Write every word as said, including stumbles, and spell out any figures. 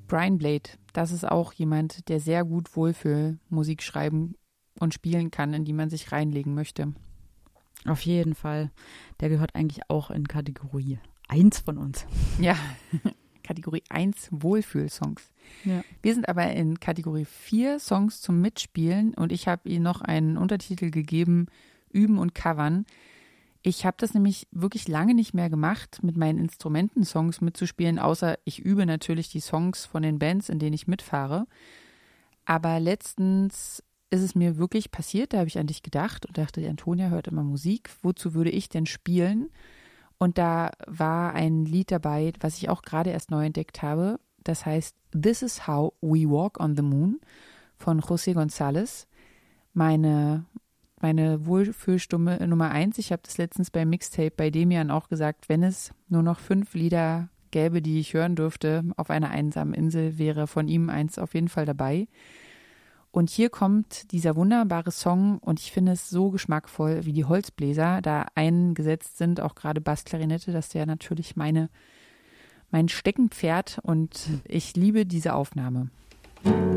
Brian Blade, das ist auch jemand, der sehr gut Wohlfühlmusik schreiben und spielen kann, in die man sich reinlegen möchte. Auf jeden Fall. Der gehört eigentlich auch in Kategorie eins von uns. Ja, Kategorie eins Wohlfühlsongs. Ja. Wir sind aber in Kategorie vier Songs zum Mitspielen und ich habe ihnen noch einen Untertitel gegeben, Üben und Covern. Ich habe das nämlich wirklich lange nicht mehr gemacht, mit meinen Instrumentensongs mitzuspielen, außer ich übe natürlich die Songs von den Bands, in denen ich mitfahre. Aber letztens ist es mir wirklich passiert, da habe ich an dich gedacht und dachte, die Antonia hört immer Musik, wozu würde ich denn spielen? Und da war ein Lied dabei, was ich auch gerade erst neu entdeckt habe. Das heißt This is How We Walk on the Moon von José González. Meine Meine Wohlfühlstimme Nummer eins. Ich habe das letztens beim Mixtape bei Demian auch gesagt, wenn es nur noch fünf Lieder gäbe, die ich hören dürfte auf einer einsamen Insel, wäre von ihm eins auf jeden Fall dabei. Und hier kommt dieser wunderbare Song und ich finde es so geschmackvoll, wie die Holzbläser da eingesetzt sind, auch gerade Bassklarinette, das ist ja natürlich meine, mein Steckenpferd und ich liebe diese Aufnahme.